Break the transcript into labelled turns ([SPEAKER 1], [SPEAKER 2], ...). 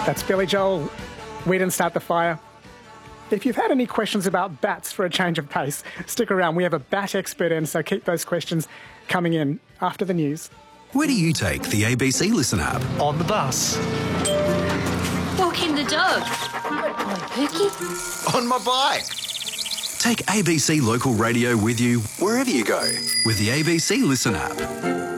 [SPEAKER 1] That's Billy Joel. We didn't start the fire. If you've had any questions about bats for a change of pace, stick around. We have a bat expert in, so keep those questions coming in after the news.
[SPEAKER 2] Where do you take the ABC Listen app?
[SPEAKER 3] On the bus.
[SPEAKER 4] Walking the dog. On Pookie.
[SPEAKER 5] On my bike.
[SPEAKER 2] Take ABC Local Radio with you wherever you go with the ABC Listen app.